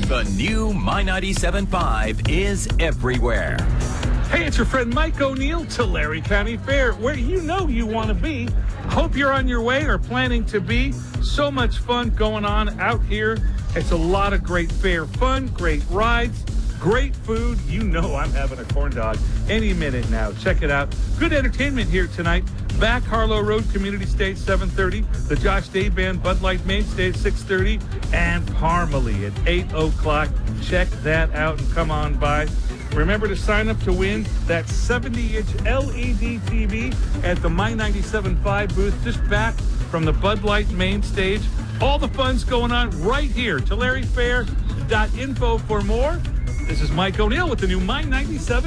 The new My 97.5 is everywhere. Hey, it's your friend Mike O'Neill, Tulare County Fair, where you know you want to be. Hope you're on your way or planning to be. So much fun going on out here. It's a lot of great fair fun, great rides, great food. You know I'm having a corn dog any minute now. Check it out. Good entertainment here tonight. Back Harlow Road Community Stage 7:30, the Josh Day Band Bud Light Main Stage 6:30, and Parmalee at 8 o'clock. Check that out and come on by. Remember to sign up to win that 70-inch LED TV at the My 97.5 booth just back from the Bud Light Main Stage. All the fun's going on right here. TullareFair.info for more. This is Mike O'Neill with the new My 97.